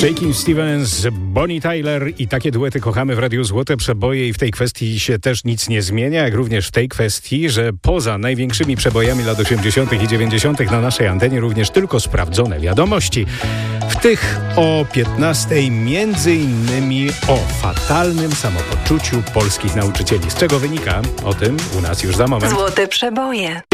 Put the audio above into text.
Shakin' Stevens, Bonnie Tyler i takie duety kochamy w Radiu Złote Przeboje i w tej kwestii się też nic nie zmienia, jak również w tej kwestii, że poza największymi przebojami lat 80. i 90. na naszej antenie również tylko sprawdzone wiadomości. W tych o 15 między innymi o fatalnym samopoczuciu polskich nauczycieli. Z czego wynika? O tym u nas już za moment. Złote Przeboje.